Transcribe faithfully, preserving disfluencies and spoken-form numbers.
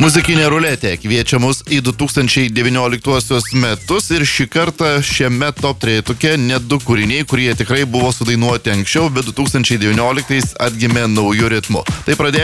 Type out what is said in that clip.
Muzikinė ruletė kviečia mus į du tūkstančiai devynioliktuosius metus ir šį kartą šiame top trejetuke net du kūriniai, kurie tikrai buvo sudainuoti anksčiau, bet du tūkstančiai devynioliktais atgimė naujų ritmų. Tai pradėjo